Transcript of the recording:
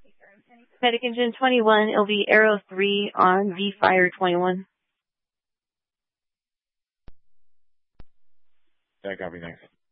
Medic Engine 21, it'll be Arrow 3 on V-Fire 21. Yeah, copy, thanks.